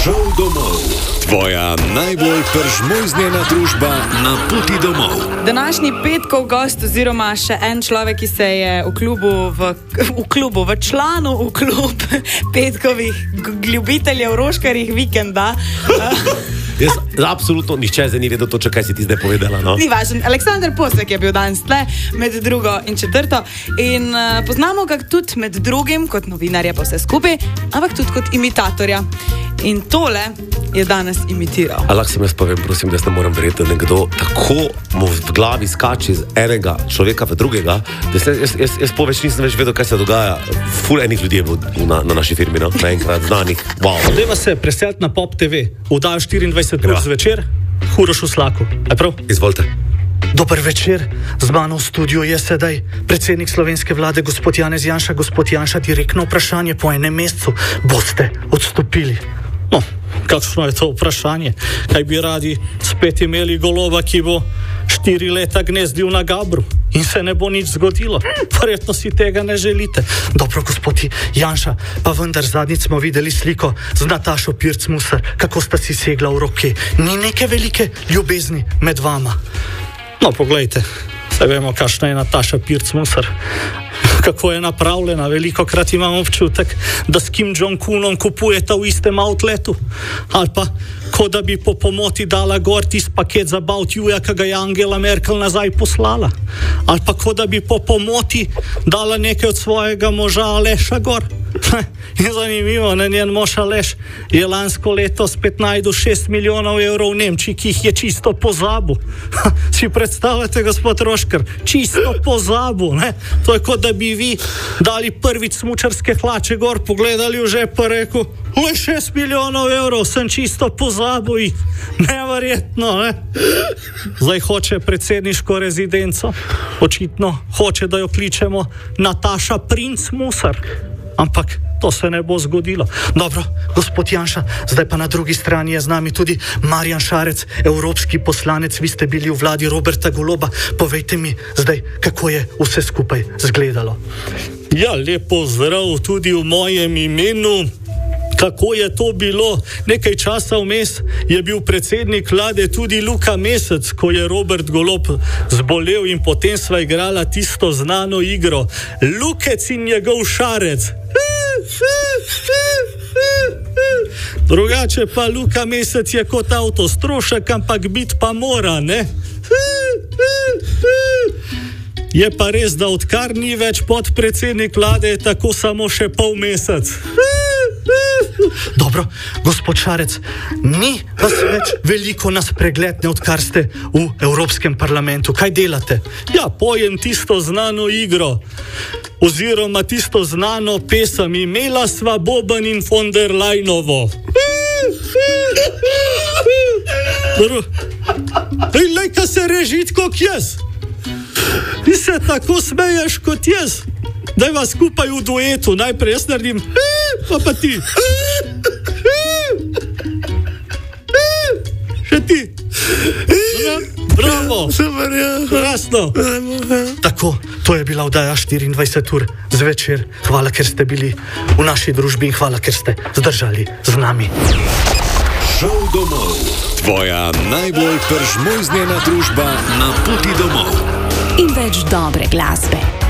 Šel domov. Tvoja najbolj peržmojznjena družba na poti domov. Današnji petkov gost oziroma še en človek, ki se je v klub petkovih ljubiteljev roškarjih vikenda. Jaz absolutno nihče zdaj ni vedel točno, kaj si ti zdaj povedala. No? Ni važen. Aleksandar Posek je bil danes tle med drugo in četrto in poznamo ga tudi med drugim kot novinarja pa vse skupaj, ampak tudi kot imitatorja. In tole je danes imitiral. A lahko sem jaz povem, prosim, da jaz ne moram verjeti, da nekdo tako mu v glavi skače iz enega človeka v drugega, da jaz poveč nisem več vedel, kaj se dogaja. Ful enih ljudi je bilo na naši firmi, no? Naenkrat znanih. Wow. Deva se preseliti na Pop TV, vdajo 24 ur zvečer, Uroš v Slaku. Je prav? Izvolite. Dober večer, z mano v studiu je sedaj predsednik slovenske vlade, gospod Janez Janša. Gospod Janša, direktno vprašanje po enem mesecu. Boste odstopili? No, kakšno je to vprašanje? Kaj bi radi spet imeli Goloba, ki bo 4 leta gnezdil na Gabru in se ne bo nič zgodilo? Verjetno si tega ne želite. Dobro, gospod Janša, pa vendar zadnjič smo videli sliko z Natašo Pirc Musar, kako sta si segla v roke. Ni neke velike ljubezni med vama? No, poglejte, saj vemo, kakšna je Nataša Pirc Musar. Kako je napravljena, velikokrat imam občutek, da s Kim Jong-unom kupujeta v istem outletu. Ali pa, kot da bi po pomoti dala gor tisti paket za About You, ki ga je Angela Merkel nazaj poslala. Ali pa, kot da bi po pomoti dala nekaj od svojega moža Aleša gor. In zanimivo, njen mož Aleš je lansko leto spet najdel 6 milijonov evrov v Nemčiji, ki jih je čisto pozabil. Si predstavljate, gospod Roškar, čisto pozabil, ne? To je kot da bi vi dali prvič smučarske hlače gor, pogledali v žep pa rekel, le 6 milijonov evrov sem čisto pozabil. Neverjetno, ne? Zdaj hoče predsedniško rezidenco, očitno hoče, da jo kličemo Nataša Princ Musar. Ampak to se ne bo zgodilo. Dobro, gospod Janša, zdaj pa na drugi strani je z nami tudi Marjan Šarec, evropski poslanec. Vi ste bili v vladi Roberta Goloba. Povejte mi zdaj, kako je vse skupaj zgledalo. Ja, lepo zdrav tudi v mojem imenu. Kako je to bilo? Nekaj časa vmes je bil predsednik vlade tudi Luka Mesec, ko je Robert Golob zbolel in potem sva igrala tisto znano igro Lukec in njegov Šarec. Drugače pa Luka Mesec je kot avto strošek, ampak biti pa mora, ne? Je pa res, da odkar ni več podpredsednik vlade, je tako samo še pol mesec. Dobro, gospod Šarec, ni vas več veliko na spregled, ne, odkar ste v Evropskem parlamentu. Kaj delate? Ja, pojem tisto znano igro, oziroma tisto znano pesem. Imela sva Boban in von der Leinovo. Lej, ka se režit kot jaz. Ti se tako smeješ kot jaz. Daj vas skupaj v duetu. Najprej jaz naredim, pa ti. Še ti. Bravo. Krasno. Tako, to je bila oddaja 24 ur zvečer. Hvala, ker ste bili v naši družbi in hvala, ker ste zdržali z nami. Šel domov. Tvoja najbolj peržmojznjena družba na poti domov. In več dobre glasbe.